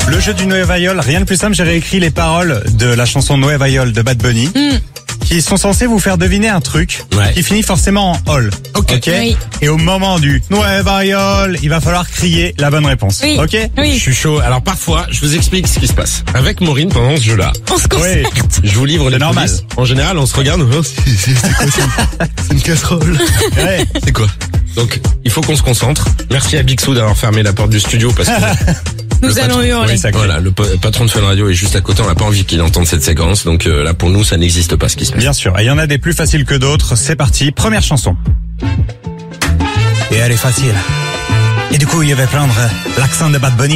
Le jeu du Nueva Yol, rien de plus simple, j'ai réécrit les paroles de la chanson Nueva Yol de Bad Bunny. Qui sont censés vous faire deviner un truc qui finit forcément en ol. Ok. Oui. Et au moment du Nueva Yol, il va falloir crier la bonne réponse. Oui. Ok. Oui. Je suis chaud. Alors parfois, je vous explique ce qui se passe. Avec Maureen, pendant ce jeu-là, On se concerte. je vous livre les normal. coulisses. En général, on se regarde. Oh, c'est quoi c'est une casserole. Ouais. C'est quoi? Donc, il faut qu'on se concentre. Merci à Bixou d'avoir fermé la porte du studio parce que Nous allons hurler. Oui, ça crie. voilà, le patron de Fun Radio est juste à côté. On n'a pas envie qu'il entende cette séquence. Donc là, pour nous, ça n'existe pas ce qui se passe. Bien sûr. Et il y en a des plus faciles que d'autres. C'est parti. Première chanson. Et elle est facile. Et du coup, il va prendre l'accent de Bad Bunny.